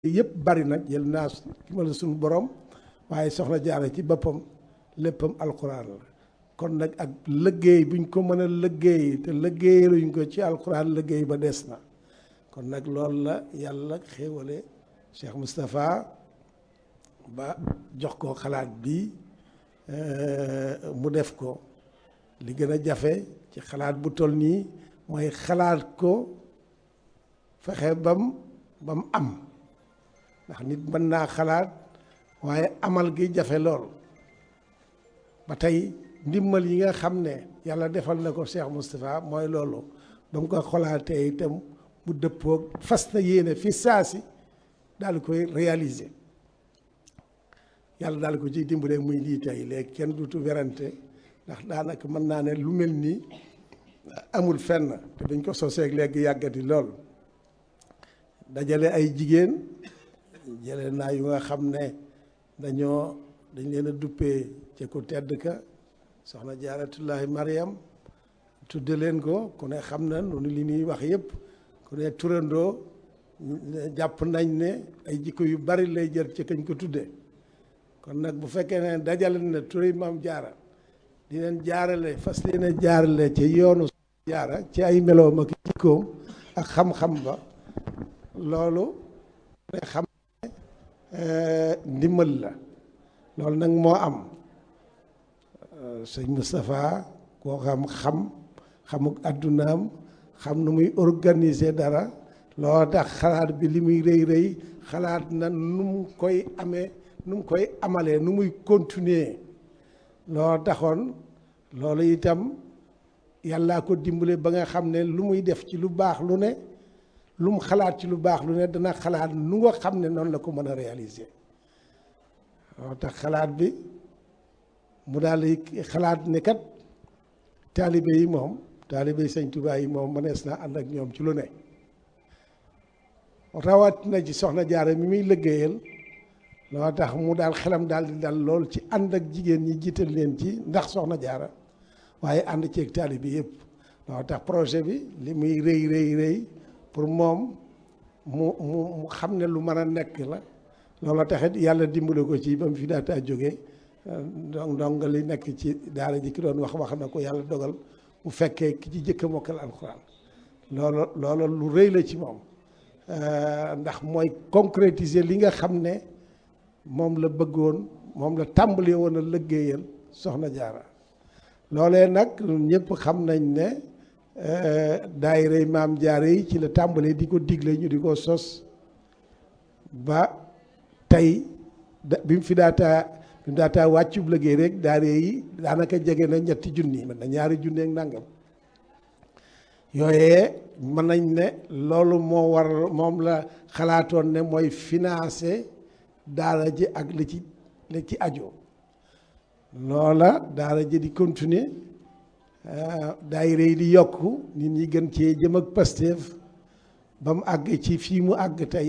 yëpp bari nag jël naa ki ma la suñu borom waaye soxna Jaara ci boppam léppam alxuraan la kon nag ak liggéey buñ ko mën a liggéey te liggéeyaluñ ko ci alxuraan liggéey ba des na kon nag loolu la yàlla xéewale Cheikh Moustapha ba jox ko xalaat bi mu def ko li gën a jafe ci xalaat bu toll nii mooy xalaat ko fexe bam am ndax nit mën naa xalaat waaye amal gi jafe lool ba tey ndimbal yi nga xam ne yàlla defal na ko Cheikh Moustapha mooy loolu ba mu ko xalaatee itam mu dëppoog fas na yéene fi saasi daal di koy réaliser yàlla daal ko ciy dimbale muy lii tey léegi kenn dutu werante ndax daanaka mën naa ne lu mel nii amul fenn te dañ ko soseeg léegi yàggati lool dajale ay jigéen jële naa yu nga xam ne dañ leen a duppee ci ku tedd ka soxna Jaaratullaahi Mariam tudde leen ko ku ne xam na noonu li ñuy wax yëpp ku ne turandoo jàpp nañ ne ay jikko yu bari lay jër ci kañ ko tudde kon nag bu fekkee ne dajale na turi maam jaara di leen jaarale fas leen a jaarale ci yoonu jaara ci ay meloom ak jikkoom ak xam-xam ba loolu ne xam ne ndimbal la loolu nag moo am sëñ Moustapha koo xamuk addunaam xam nu muy organiser dara loo tax xalaat bi li muy rëy xalaat na nu mu koy amee nu mu koy amalee nu muy continuer loo taxoon loolu itam yàllaa ko dimbale ba nga xam ne lu muy def ci lu baax lu ne lu mu xalaat ci lu baax lu ne dana xalaat nu nga xam ne noonu la ko mën a réaliser loo tax xalaat bi mu daal di xalaat ne kat taalibe yi moom taalibe Sëñ Tuubaa yi moom mënees naa ànd ak ñoom ci lu ne rawat na ci soxna Jaara mi muy liggéeyal loo tax mu daal xelam daal di dal lool ci ànd ak jigéen ñi jiital leen ci ndax soxna Jaara waaye ànd ceeg taalibe yëpp loo tax projet bi li muy rëy pour moom mu xam ne lu mën a nekk la loolu taxit yàlla dimbale ko ci ba mu fi daataa jógee donc li nekk ci daara ji ki doon wax na ko yàlla dogal bu fekkee ki ci jëkk a mokkal alxuraan loolu lu rëy la ci moom ndax mooy concrétiser li nga xam ne moom la bëggoon moom la tàmbalee woon a liggéeyal soxna Jaara loolee nag ñëpp xam nañ ne daayira maam Jaara yi ci la tàmbalee di ko digle ñu di ko sos ba tey bi mu fi daataa wàccub liggéey rek daayira yi daanaka jege na 3 junni mën na 2 junni ak nangam yooyee mën nañ ne loolu moom la xalaatoon ne mooy financer daara ji ak li ci aju loola daara ji di continuer daayira yi di yokku nit ñi gën cee jëm ak Pastef ba mu àgg ci fii mu àgg tey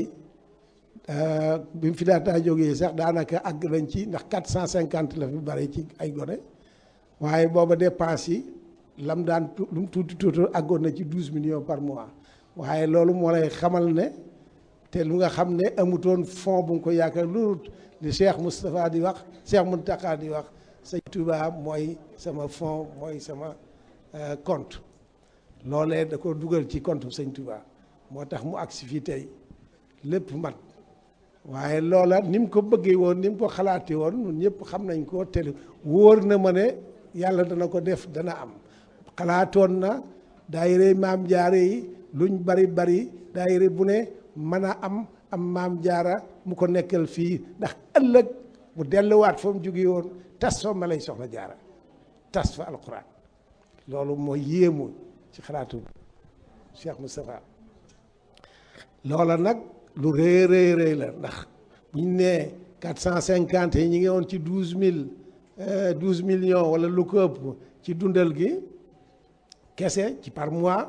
bi mu fi daataa jógee sax daanaka àgg nañ ci ndax 450 la fi bari ci ay gone waaye booba dépense yi lam daan lu mu tuuti àggoon na ci 12 millions par mois waaye loolu moo lay xamal ne te lu nga xam ne amutoon fond bu nga ko yaakaar loolu li Cheikh Moustapha di wax Cheikh Mountakha di wax Sëñ Touba mooy sama fond mooy sama compte loolee da ko dugal ci compte Sëñ Touba moo tax mu agsi fii tey lépp mat waaye loola ni mu ko bëggee woon ni mu ko xalaatee woon ñun ñëpp xam nañ ko te wóor na ma ne yàlla dana ko def dana am xalaatoon na daayira maam Jaara yi luñ bari daayira bu ne mën a am maam Jaara mu ko nekkal fii ndax ëllëg mu delluwaat fa mu jóge woon tas fa ma lay soxna Jaara tas fa alxuraan loolu mooy yéemu ci xalaatu Cheikh Moustapha loola nag lu rëy la ndax buñ nee 450 yi ñi ngi woon ci 12 millions wala lu ko ëpp ci dundal gi kese ci par mois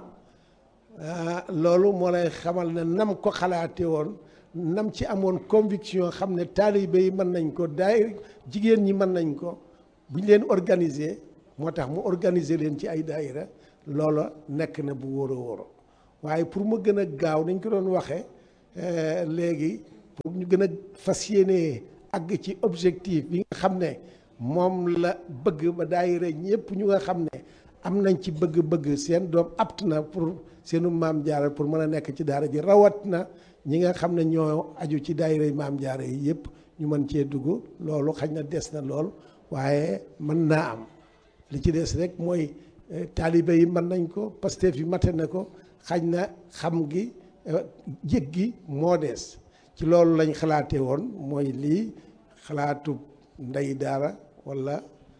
loolu moo lay xamal ne nam ko xalaate woon nam ci amoon conviction xam ne taalibe yi mën nañ ko jigéen ñi mën nañ ko buñ leen organiser moo tax mu organiser leen ci ay daayira loola nekk na bu wóor a wóor waaye pour mu gën a gaaw nañ ko doon waxee léegi pour ñu gën a fas yéene àgg ci objectif bi nga xam ne moom la bëgg ba daayira ñëpp ñu nga xam ne am nañ ci bëgg-bëgg seen doom apt na pour seenu maam jaara pour mën a nekk ci daara ji rawat na ñi nga xam ne ñoo aju ci daayira maam jaara yi yëpp ñu mën cee dugg loolu xañ na des na lool waaye mën naa am li ci des rek mooy taalibe yi mën nañ ko Pastef yi mate na ko xañ na xam gi jég gi moo des ci loolu lañ xalaatee woon mooy lii xalaatu ndey daara walla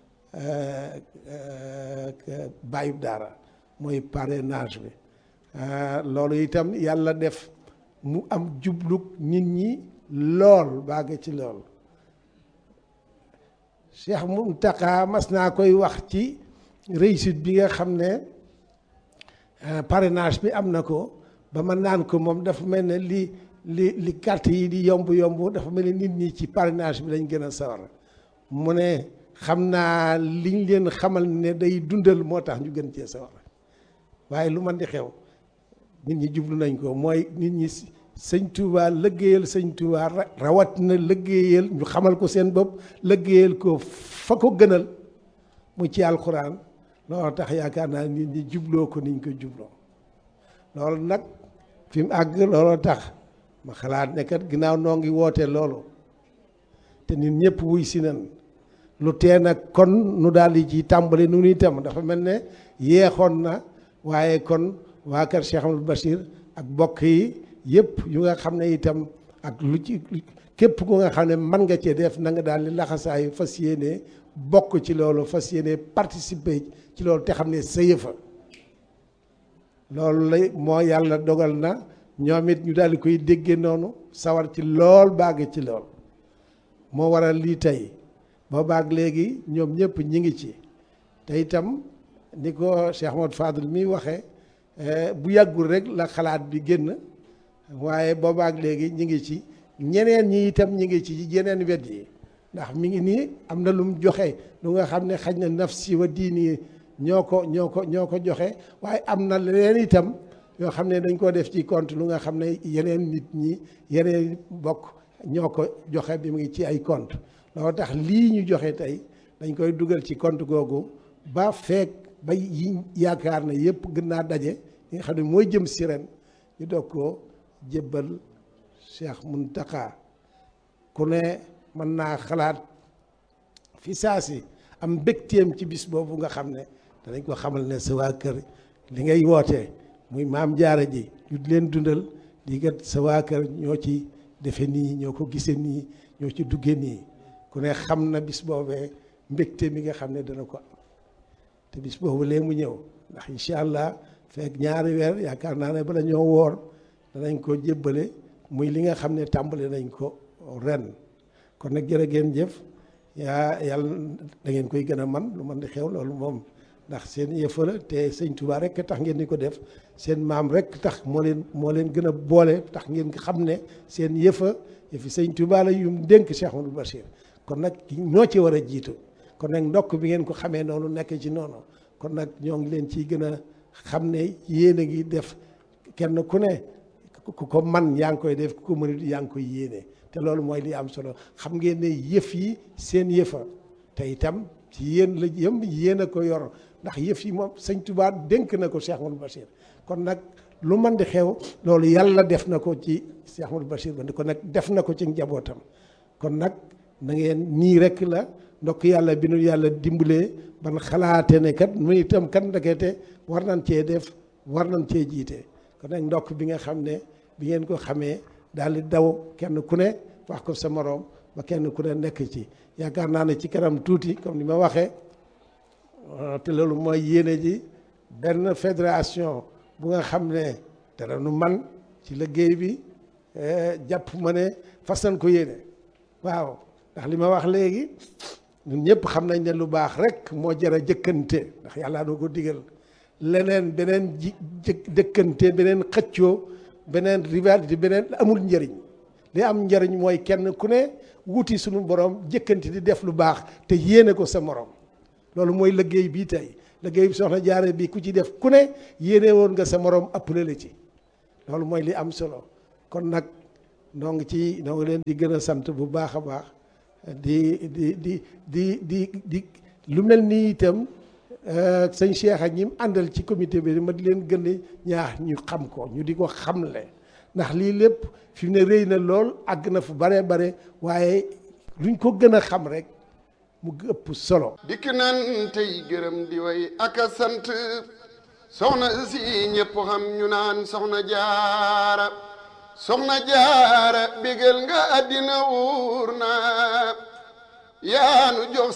bàyyub daara mooy parrainage bi loolu itam yàlla def mu am jublug nit ñi lool baage ci lool Cheikh Mountakha mas naa koy wax ci réussite bi nga xam ne parrainage bi am na ko ba ma naan ko moom dafa mel ne li carte yi di yomb dafa mel ne nit ñi ci parrainage bi lañ gën a sawar mu ne xam naa liñ leen xamal ne day dundal moo tax ñu gën cee sawar waaye lu man di xew nit ñi jublu nañ ko mooy nit ñi sëñ Touba lëggéeyal sëñ Touba rawat na lëggéeyal ñu xamal ko seen bopp lëggéeyal ko fa ko gënal mu ci alxuraan loolu tax yaakaar naa nit ñi jubloo ko niñ ko jubloo loolu nag fi mu àgg looloo tax ma xalaat ne kat ginnaaw noo ngi woote loolu te nit ñëpp wuy si nan lu tee nag kon nu daal di ci tàmbali nu itam dafa mel ne yeexoon na waaye kon waa kër Cheikh Amadou Bachir ak bokk yi yëpp yu nga xam ne itam ak lu ci képp ku nga xam ne mën nga cee def na nga daal di laxasaayu fas yéene bokk ci loolu fas yéene participer ci loolu te xam ne sa yëfa loolu lay moo yàlla dogal na ñoom it ñu daal di koy déggee noonu sawar ci lool baag ci lool moo waral lii tey boo baag léegi ñoom ñëpp ñi ngi ci te itam ni ko Cheikh Ahmadou Fadel mi waxee bu yàggul rek la xalaat bi génn waaye boobaak léegi ñi ngi ci ñeneen ñi itam ñi ngi ci yeneen wet yi ndax mi ngi nii am na lu mu joxe lu nga xam ne xaj na nafsi wa diini ñoo ko joxe waaye am na leneen itam yoo xam ne dañ koo def ci compte lu nga xam ne yeneen nit ñi yeneen bokk ñoo ko joxe bi mu ngi ci ay compte loolu tax lii ñu joxe tey dañ koy dugal ci compte googu ba feek ba yi yaakaar ne yëpp gën naa daje li nga xam ne mooy jëm si ren ñu doog koo jébbal Cheikh Mountakha ku ne mën naa xalaat fi saa si am mbégteem ci bis boobu nga xam ne danañ ko xamal ne sa waa kër li ngay wootee muy maam jaara ji ñu leen dundal lii kat sa waa kër ñoo ci defe nii ñoo ko gisee nii ñoo ci duggee nii ku ne xam na bis boobee mbégte mi nga xam ne dana ko am te bis boobu lee mu ñëw ndax incha allah fekk ñaari weer yaakaar naa ne bala ñoo woor danañ ko jébbale muy li nga xam ne tàmbali nañ ko ren kon nag jërë ngeen jëf yàlla da ngeen koy gën a man lu man di xew loolu moom ndax seen yëfa la te sëñ Touba rek tax ngeen di ko def seen maam rek tax moo leen gën a boole tax ngeen xam ne seen yëfi sëñ Touba la yum dénk Cheikh Amadou Bachir kon nag ñoo ci war a jiitu kon nag ndokk bi ngeen ko xamee noonu nekk ci noonu kon nag ñoo ngi leen ciy gën a xam ne yéen a ngi def kenn ku ne ku ko man yaa ngi koy def ku ko mënut yaa ngi koy yéene te loolu mooy li am solo xam ngeen ne yëf yi seen yëfa te itam ci yéen la yëm yéen a ko yor ndax yëf yi moom sëñ Touba dénk na ko Cheikh Amadou Bachir kon nag lu man di xew loolu yàlla def na ko ci Cheikh Amadou Bachir ba kon nag def na ko ci njabootam kon nag na ngeen nii rek la ndokk yàlla bi nu yàlla dimbalee ban xalaate ne kat mu itam kat ndekete war nañ cee def war nañ cee jiite kon nag ndokk bi nga xam ne bi ngeen ko xamee daal di daw kenn ku ne wax ko sa moroom ba kenn ku ne nekk ci yaakaar naa ne ci kanam tuuti comme ni ma waxee te loolu mooy yéene ji benn fédération bu nga xam ne dara nu man ci liggéey bi jàpp ma ne fas nañ ko yéene waaw ndax li ma wax léegi ñun ñëpp xam nañ ne lu baax rek moo jar a jëkkante ndax yàlla doo ko digal leneen beneen jëkkante beneen xëccoo beneen rivalité beneen amul njëriñ li am njëriñ mooy kenn ku ne wuti suñu borom jëkkante di def lu baax te yéene ko sa morom loolu mooy liggéey bii tey liggéey bi soxna jaare bi ku ci def ku ne yéene woon nga sa morom appelé la ci loolu mooy li am solo kon nag noo ngi leen di gën a sant bu baax a baax di lu mel nii itam sëñ Cheikh ak ñi mu àndal ci comité bi ma di leen gën a ñaax ñu xam ko ñu di ko xamle ndax lii lépp fi mu ne rëy na lool àgg na fu bare bare waaye luñ ko gën a xam rek mu ëpp solo. dikk nan tey gërëm di way ak a sant soxna si ñëpp xam ñu naan soxna jaara bégal nga àddina wuur na yaanu jox